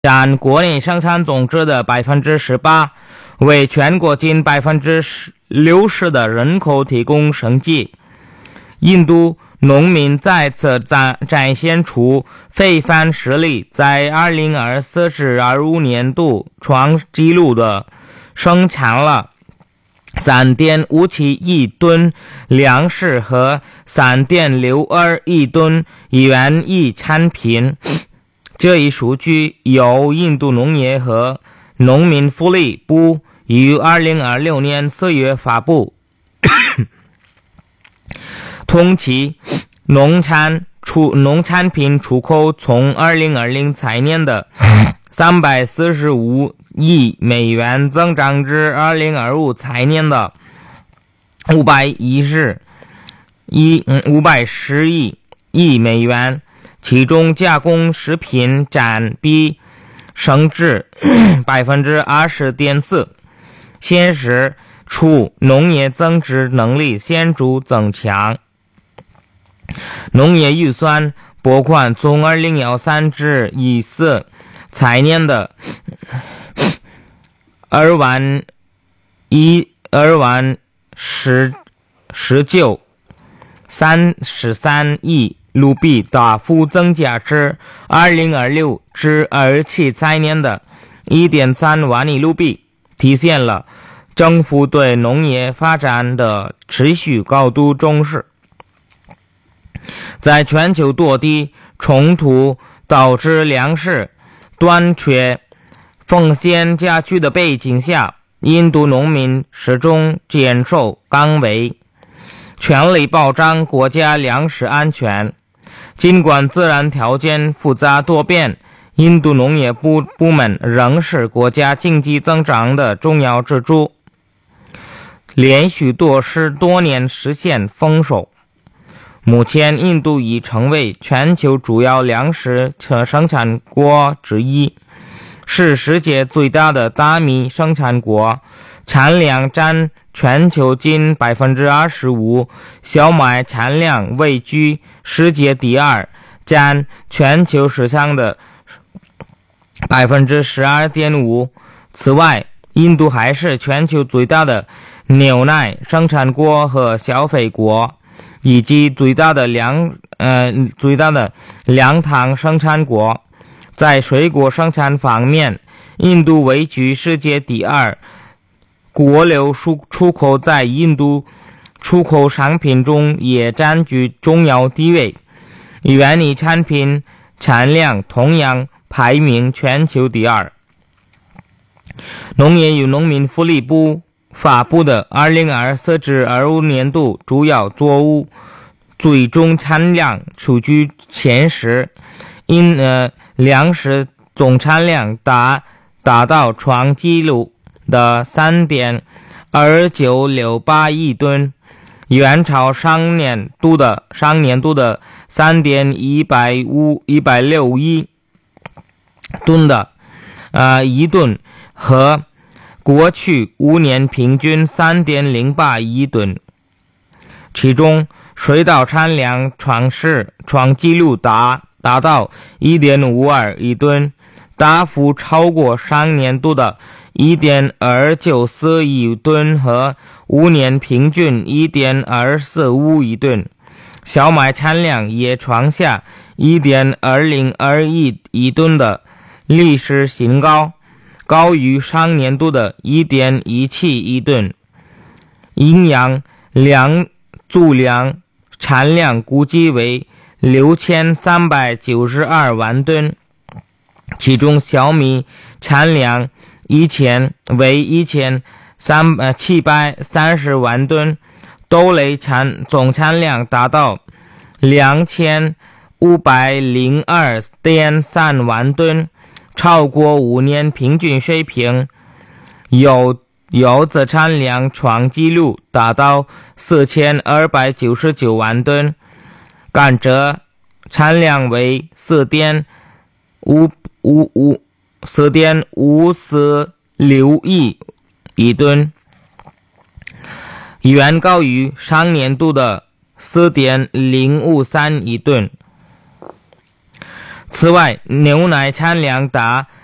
占国内生产总值的 18%， 为全国近 60% 的人口提供生计。印度农民再次展现出非凡实力，在2024至25年度创纪录的生产了 3.57 亿吨粮食和 3.62 亿吨园艺产品。这一数据由印度农业和农民福利部于2026年4月发布。同期，农产品出口从2020财年的345亿美元增长至2025财年的510亿美元，其中加工食品占比升至 20.4%， 显示出农业增值能力显著增强。农业预算拨款从2013至14财年的2万1933亿卢比大幅增加至2026至27财年的 1.3 万亿卢比，体现了政府对农业发展的持续高度重视。在全球多地冲突导致粮食短缺风险加剧的背景下，印度农民始终坚守岗位，全力保障国家粮食安全。尽管自然条件复杂多变，印度农业部门仍是国家经济增长的重要支柱，连续多年实现丰收。目前，印度已成为全球主要粮食生产国之一，是世界最大的大米生产国，产量占全球近 25%， 小麦产量位居世界第二，占全球市场的 12.5%。 此外，印度还是全球最大的牛奶生产国和消费国，以及最大的粮糖生产国。在水果生产方面，印度位居世界第二，国流出口在印度出口商品中也占据重要地位，园艺产品产量同样排名全球第二。农业与农民福利部发布的2024至25年度主要作物最终产量数据显示，粮食总产量达到创纪录的 3.2968 亿吨，远超上年度的 3.165亿吨的1吨和过去5年平均 3.08 亿吨。其中，水稻产量创纪录达到 1.52 亿吨，大幅超过上年度的 1.294 亿吨和5年平均 1.245 亿吨。小麦产量也创下 1.202 亿吨的历史新高，高于上年度的 1.17 亿吨。营养粗粮产量估计为 6392万吨，其中小米产量为1730万吨，豆类总产量达到 2502.3 万吨，超过5年平均水平。柚子产量创纪录达到 4299 万吨，甘蔗产量为 4.546 亿吨，远高于上年度的 4.053 亿吨。此外，牛奶产量达